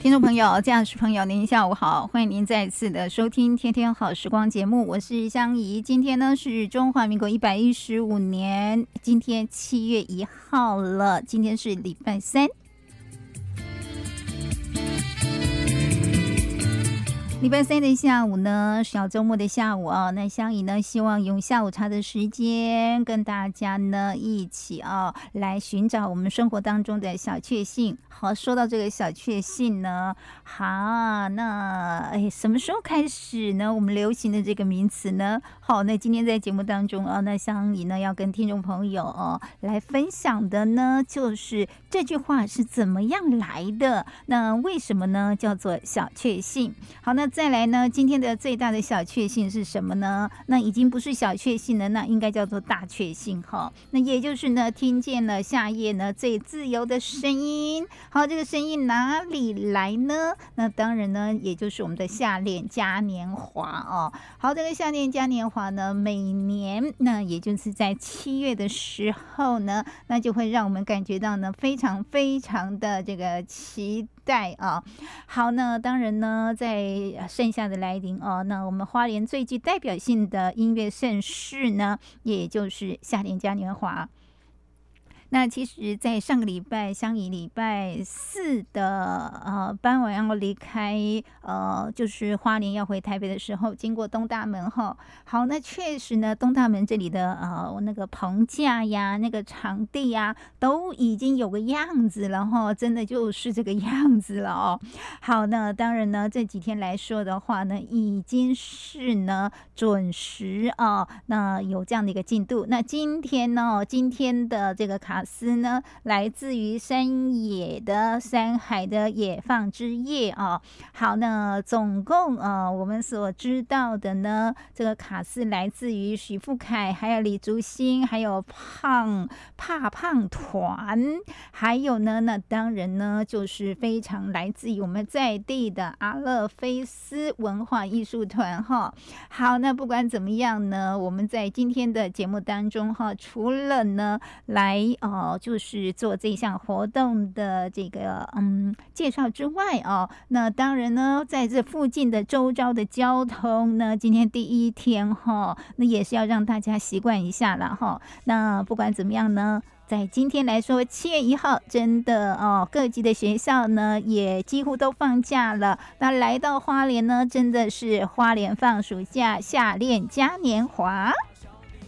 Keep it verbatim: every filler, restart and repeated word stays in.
听众朋友、家人朋友，您下午好，欢迎您再次的收听《天天好时光》节目，我是香怡。今天呢是中华民国一百一十五年，今天七月一号了，今天是礼拜三。礼拜三的下午呢，小周末的下午啊，那香怡呢希望用下午茶的时间跟大家呢一起啊来寻找我们生活当中的小确幸。好，说到这个小确幸呢，好，那哎什么时候开始呢？我们流行的这个名词呢？好，那今天在节目当中啊，那香怡呢要跟听众朋友哦来分享的呢，就是这句话是怎么样来的？那为什么呢？叫做小确幸。好，那再来呢，今天的最大的小确幸是什么呢？那已经不是小确幸了，那应该叫做大确幸哈。那也就是呢，听见了夏夜呢最自由的声音。好，这个声音哪里来呢？那当然呢，也就是我们的夏恋嘉年华哦。好，这个夏恋嘉年华呢，每年那也就是在七月的时候呢，那就会让我们感觉到呢，非常非常的这个期待啊。好，那当然呢，在盛夏的来临哦，那我们花莲最具代表性的音乐盛事呢，也就是夏恋嘉年华。那其实在上个礼拜香怡礼拜四的呃傍晚要离开呃就是花莲要回台北的时候，经过东大门哈。好，那确实呢，东大门这里的呃那个棚架呀，那个场地呀，都已经有个样子了哈，真的就是这个样子了哦。好，那当然呢，这几天来说的话呢，已经是呢准时啊，那有这样的一个进度。那今天呢，今天的这个卡斯呢，来自于山野的山海的野放之夜啊。好，那总共呃，我们所知道的呢，这个卡斯来自于许富凯，还有李竹新，还有胖怕胖团，还有呢，那当然呢，就是非常来自于我们在地的阿勒菲斯文化艺术团哈。好，那不管怎么样呢，我们在今天的节目当中哈，除了呢来哦，就是做这项活动的这个嗯介绍之外哦，那当然呢，在这附近的周遭的交通呢，今天第一天哈，那也是要让大家习惯一下了哈。那不管怎么样呢，在今天来说，七月一号真的哦，各级的学校呢也几乎都放假了。那来到花莲呢，真的是花莲放暑假，夏恋嘉年华。